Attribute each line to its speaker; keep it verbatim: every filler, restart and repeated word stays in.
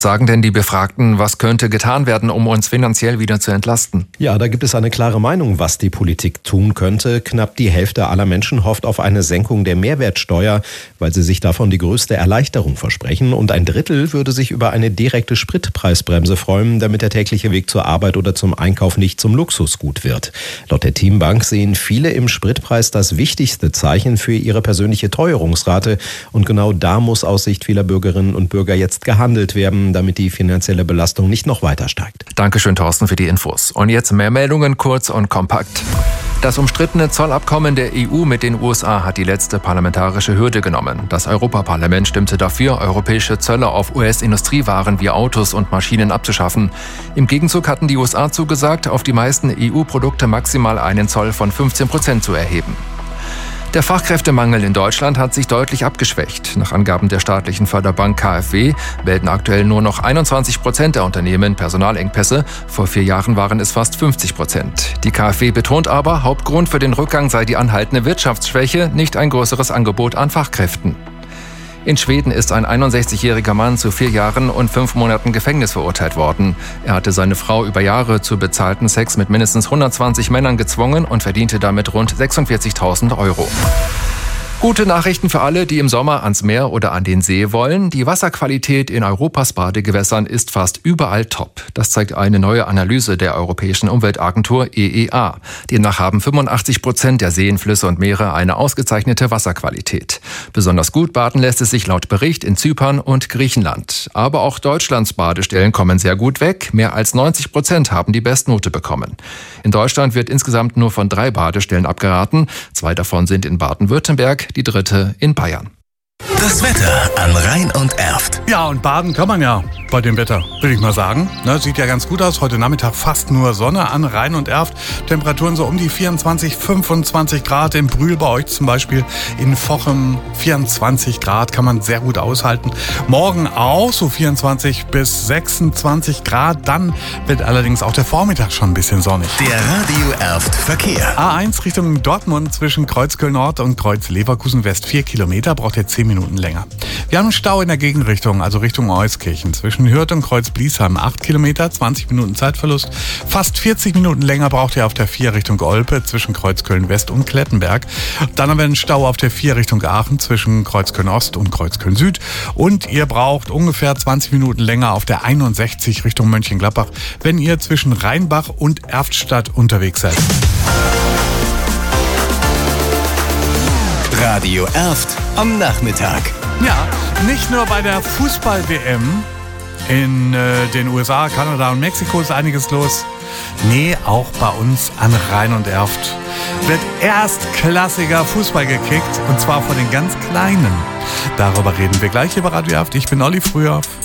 Speaker 1: Sagen denn die Befragten, was könnte getan werden, um uns finanziell wieder zu entlasten?
Speaker 2: Ja, da gibt es eine klare Meinung, was die Politik tun könnte. Knapp die Hälfte aller Menschen hofft auf eine Senkung der Mehrwertsteuer, weil sie sich davon die größte Erleichterung versprechen. Und ein Drittel würde sich über eine direkte Spritpreisbremse freuen, damit der tägliche Weg zur Arbeit oder zum Einkauf nicht zum Luxusgut wird. Laut der Teambank sehen viele im Spritpreis das wichtigste Zeichen für ihre persönliche Teuerungsrate. Und genau da muss aus Sicht vieler Bürgerinnen und Bürger jetzt gehandelt werden, damit die finanzielle Belastung nicht noch weiter steigt.
Speaker 1: Dankeschön, Thorsten, für die Infos. Und jetzt mehr Meldungen, kurz und kompakt. Das umstrittene Zollabkommen der E U mit den U S A hat die letzte parlamentarische Hürde genommen. Das Europaparlament stimmte dafür, europäische Zölle auf U S-Industriewaren wie Autos und Maschinen abzuschaffen. Im Gegenzug hatten die U S A zugesagt, auf die meisten E U-Produkte maximal einen Zoll von fünfzehn Prozent zu erheben. Der Fachkräftemangel in Deutschland hat sich deutlich abgeschwächt. Nach Angaben der staatlichen Förderbank K f W melden aktuell nur noch einundzwanzig Prozent der Unternehmen Personalengpässe. Vor vier Jahren waren es fast fünfzig Prozent. Die K f W betont aber, Hauptgrund für den Rückgang sei die anhaltende Wirtschaftsschwäche, nicht ein größeres Angebot an Fachkräften. In Schweden ist ein einundsechzigjähriger Mann zu vier Jahren und fünf Monaten Gefängnis verurteilt worden. Er hatte seine Frau über Jahre zu bezahlten Sex mit mindestens hundertzwanzig Männern gezwungen und verdiente damit rund sechsundvierzigtausend Euro. Gute Nachrichten für alle, die im Sommer ans Meer oder an den See wollen. Die Wasserqualität in Europas Badegewässern ist fast überall top. Das zeigt eine neue Analyse der Europäischen Umweltagentur E E A. Demnach haben fünfundachtzig Prozent der Seen, Flüsse und Meere eine ausgezeichnete Wasserqualität. Besonders gut baden lässt es sich laut Bericht in Zypern und Griechenland. Aber auch Deutschlands Badestellen kommen sehr gut weg. Mehr als neunzig Prozent haben die Bestnote bekommen. In Deutschland wird insgesamt nur von drei Badestellen abgeraten. Zwei davon sind in Baden-Württemberg, die dritte in Bayern.
Speaker 3: Das Wetter an Rhein und Erft.
Speaker 4: Ja, und baden kann man ja bei dem Wetter, würde ich mal sagen. Ne, sieht ja ganz gut aus. Heute Nachmittag fast nur Sonne an Rhein und Erft. Temperaturen so um die vierundzwanzig, fünfundzwanzig Grad. In Brühl bei euch zum Beispiel. In Vochem vierundzwanzig Grad. Kann man sehr gut aushalten. Morgen auch so vierundzwanzig bis sechsundzwanzig Grad. Dann wird allerdings auch der Vormittag schon ein bisschen sonnig.
Speaker 3: Der Radio Erft Verkehr.
Speaker 4: A eins Richtung Dortmund zwischen Kreuzköln Nord und Kreuz Leverkusen West. Vier Kilometer. Braucht ihr zehn Minuten länger. Wir haben einen Stau in der Gegenrichtung, also Richtung Euskirchen. Zwischen Hürth und Kreuz-Bliesheim acht Kilometer, zwanzig Minuten Zeitverlust. Fast vierzig Minuten länger braucht ihr auf der vier Richtung Olpe zwischen Kreuzköln West und Klettenberg. Dann haben wir einen Stau auf der vier Richtung Aachen zwischen Kreuzköln Ost und Kreuzköln Süd. Und ihr braucht ungefähr zwanzig Minuten länger auf der einundsechzig Richtung Mönchengladbach, wenn ihr zwischen Rheinbach und Erftstadt unterwegs seid.
Speaker 3: Radio Erft am Nachmittag.
Speaker 4: Ja, nicht nur bei der Fußball-W M in äh, den U S A, Kanada und Mexiko ist einiges los. Nee, auch bei uns an Rhein und Erft wird erstklassiger Fußball gekickt und zwar von den ganz Kleinen. Darüber reden wir gleich hier bei Radio Erft. Ich bin Olli Frühauf.